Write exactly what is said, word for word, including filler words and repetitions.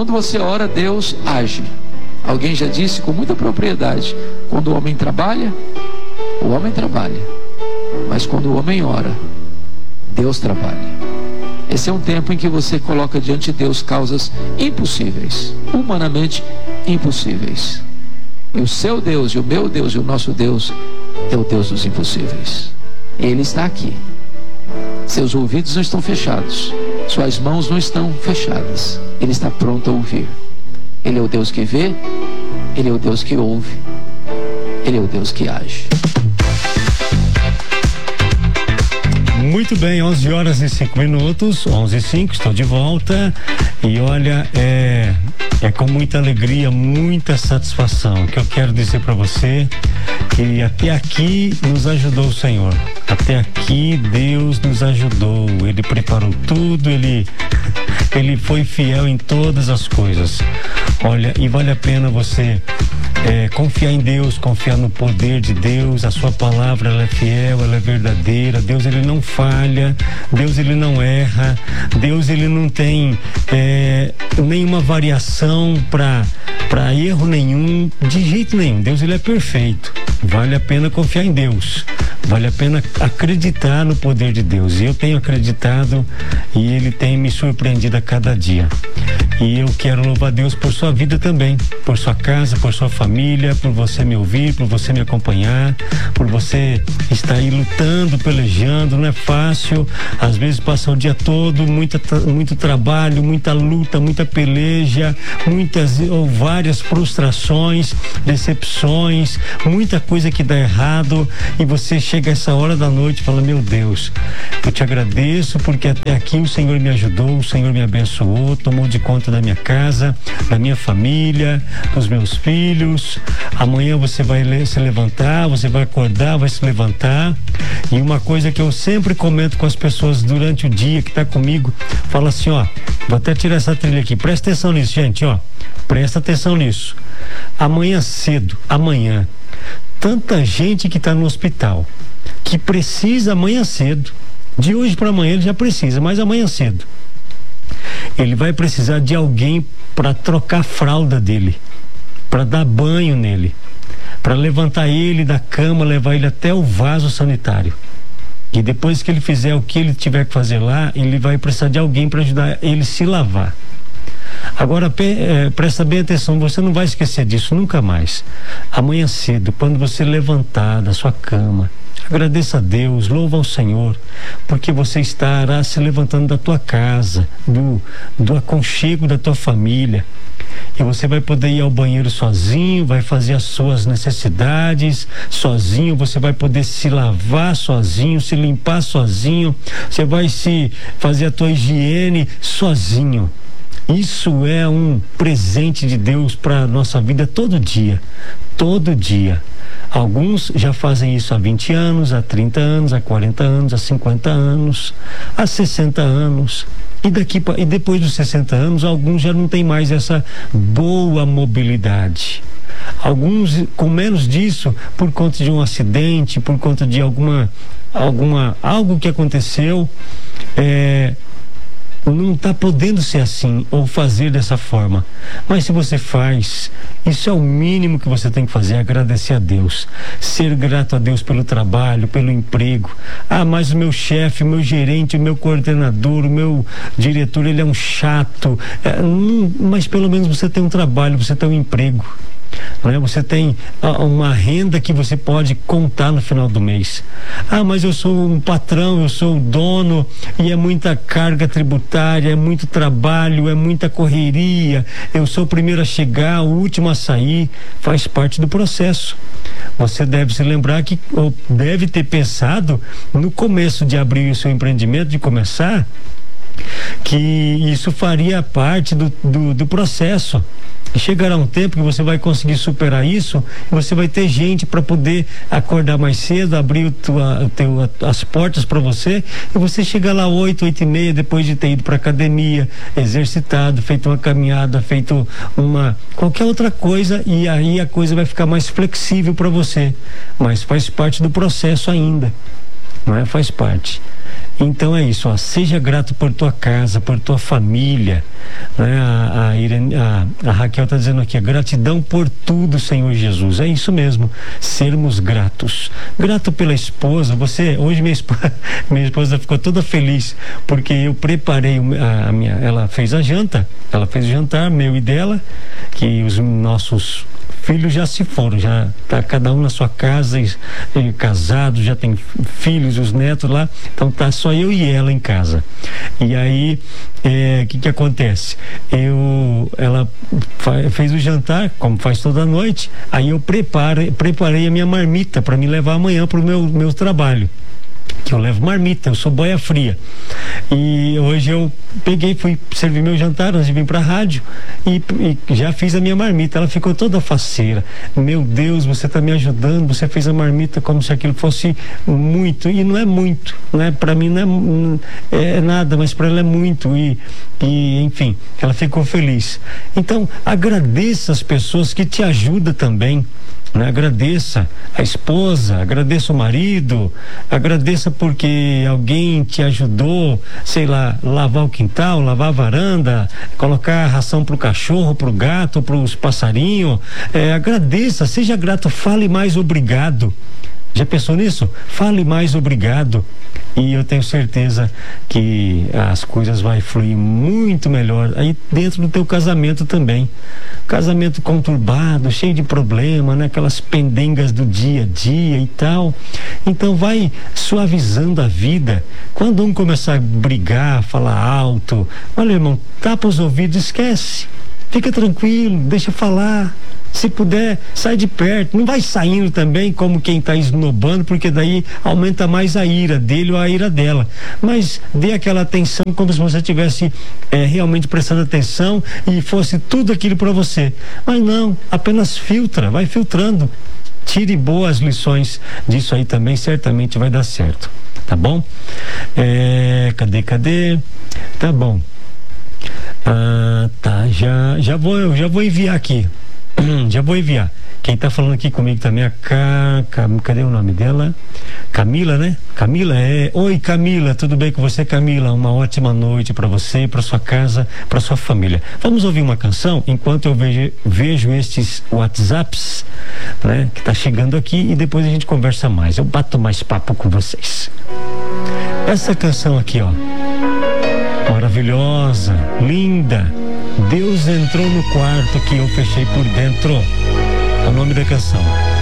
Quando você ora, Deus age. Alguém já disse com muita propriedade: quando o homem trabalha, o homem trabalha, mas quando o homem ora, Deus trabalha. Esse é um tempo em que você coloca diante de Deus causas impossíveis, humanamente impossíveis. E o seu Deus, e o meu Deus, e o nosso Deus é o Deus dos impossíveis. Ele está aqui. Seus ouvidos não estão fechados, suas mãos não estão fechadas. Ele está pronto a ouvir. Ele é o Deus que vê, Ele é o Deus que ouve, Ele é o Deus que age. Muito bem, onze horas e cinco minutos, onze e cinco, estou de volta. E olha, é, é com muita alegria, muita satisfação que eu quero dizer para você que até aqui nos ajudou o Senhor. Até aqui Deus nos ajudou. Ele preparou tudo, Ele, Ele foi fiel em todas as coisas. Olha, e vale a pena você é, confiar em Deus, confiar no poder de Deus. A sua palavra, ela é fiel, ela é verdadeira. Deus, Ele não falha. Deus, Ele não erra. Deus, Ele não tem é, nenhuma variação para para erro nenhum, de jeito nenhum. Deus, Ele é perfeito. Vale a pena confiar em Deus. Vale a pena acreditar no poder de Deus. E eu tenho acreditado e Ele tem me surpreendido a cada dia. E eu quero louvar Deus por sua vida também, por sua casa, por sua família, por você me ouvir, por você me acompanhar, por você estar aí lutando, pelejando. Não é fácil, às vezes passa o dia todo, muita, muito trabalho, muita luta, muita peleja, muitas ou várias frustrações, decepções, muita coisa que dá errado, e você chega a essa hora da noite e fala: meu Deus, eu te agradeço porque até aqui o Senhor me ajudou, o Senhor me abençoou, tomou de conta da minha casa, da minha família, dos meus filhos. Amanhã você vai se levantar, você vai acordar, vai se levantar. E uma coisa que eu sempre comento com as pessoas durante o dia que está comigo, fala assim, ó, vou até tirar essa trilha aqui, presta atenção nisso, gente, ó, presta atenção nisso. Amanhã cedo, amanhã, tanta gente que está no hospital, que precisa amanhã cedo, de hoje para amanhã ele já precisa, mas amanhã cedo ele vai precisar de alguém para trocar a fralda dele, para dar banho nele, para levantar ele da cama, levar ele até o vaso sanitário. E depois que ele fizer o que ele tiver que fazer lá, ele vai precisar de alguém para ajudar ele a se lavar. Agora, é, presta bem atenção, você não vai esquecer disso nunca mais. Amanhã cedo, quando você levantar da sua cama, agradeça a Deus, louva ao Senhor, porque você estará se levantando da tua casa, do, do aconchego da tua família, e você vai poder ir ao banheiro sozinho, vai fazer as suas necessidades sozinho, você vai poder se lavar sozinho, se limpar sozinho, você vai se fazer a tua higiene sozinho. Isso é um presente de Deus para a nossa vida todo dia, todo dia. Alguns já fazem isso há vinte anos, há trinta anos, há quarenta anos, há cinquenta anos, há sessenta anos. E, daqui, e depois dos sessenta anos, alguns já não têm mais essa boa mobilidade. Alguns com menos disso, por conta de um acidente, por conta de alguma, alguma algo que aconteceu, é, não está podendo ser assim ou fazer dessa forma. Mas se você faz, isso é o mínimo que você tem que fazer, agradecer a Deus, ser grato a Deus pelo trabalho, pelo emprego. Ah, mas o meu chefe, o meu gerente, o meu coordenador, o meu diretor, ele é um chato. É, não, mas pelo menos você tem um trabalho, você tem um emprego. Não é? Você tem uma renda que você pode contar no final do mês. Ah, mas eu sou um patrão, eu sou o dono e é muita carga tributária, é muito trabalho, é muita correria, eu sou o primeiro a chegar, o último a sair. Faz parte do processo. Você deve se lembrar que, ou deve ter pensado no começo de abrir o seu empreendimento, de começar, que isso faria parte do, do, do processo. E chegará um tempo que você vai conseguir superar isso, e você vai ter gente para poder acordar mais cedo, abrir o tua, o teu, as portas para você, e você chegar lá oito, oito e meia, depois de ter ido para academia, exercitado, feito uma caminhada, feito uma qualquer outra coisa, e aí a coisa vai ficar mais flexível para você. Mas faz parte do processo ainda, não é? Faz parte. Então é isso, ó, seja grato por tua casa, por tua família, né? A, a, Irene, a, a Raquel está dizendo aqui, gratidão por tudo, Senhor Jesus. É isso mesmo, sermos gratos. Grato pela esposa. Você, hoje minha esposa, minha esposa ficou toda feliz porque eu preparei a, a minha, ela fez a janta, ela fez o jantar meu e dela, que os nossos filhos já se foram, já tá cada um na sua casa, e, e, casado, já tem filhos, os netos lá, então tá só eu e ela em casa. E aí, o é, que que acontece? Eu, ela fa, fez o jantar, como faz toda noite, aí eu preparo, preparei a minha marmita para me levar amanhã para o meu, meu trabalho. Que eu levo marmita, eu sou boia fria. E hoje eu peguei, fui servir meu jantar antes de vir pra rádio e, e já fiz a minha marmita. Ela ficou toda faceira. Meu Deus, você tá me ajudando, você fez a marmita como se aquilo fosse muito. E não é muito, né? Pra mim não é, é nada, mas pra ela é muito. E, e, enfim, ela ficou feliz. Então, agradeça as pessoas que te ajudam também. Né? Agradeça a esposa, agradeça o marido, agradeça porque alguém te ajudou, sei lá, lavar o quintal, lavar a varanda, colocar a ração pro cachorro, pro gato, pros passarinhos. É, agradeça, seja grato, fale mais obrigado. Já pensou nisso? Fale mais obrigado. E eu tenho certeza que as coisas vão fluir muito melhor aí dentro do teu casamento também. Casamento conturbado, cheio de problema, né? Aquelas pendengas do dia a dia e tal. Então vai suavizando a vida. Quando um começar a brigar, falar alto, olha, irmão, tapa os ouvidos, esquece. Fica tranquilo, deixa falar. Se puder, sai de perto. Não vai saindo também como quem está esnobando, porque daí aumenta mais a ira dele ou a ira dela. Mas dê aquela atenção como se você estivesse é, realmente prestando atenção e fosse tudo aquilo para você. Mas não, apenas filtra, vai filtrando. Tire boas lições disso aí também, certamente vai dar certo. Tá bom? É, cadê, cadê? Tá bom. Ah, tá, já, já vou, já vou enviar aqui. Já vou enviar. Quem tá falando aqui comigo também é a Ca... Ca... Cadê o nome dela? Camila, né? Camila, é. Oi, Camila, tudo bem com você, Camila? Uma ótima noite para você, para sua casa, para sua família. Vamos ouvir uma canção enquanto eu vejo, vejo estes WhatsApps, né? Que tá chegando aqui e depois a gente conversa mais. Eu bato mais papo com vocês. Essa canção aqui, ó. Maravilhosa, linda. Deus entrou no quarto que eu fechei por dentro. É o nome da canção.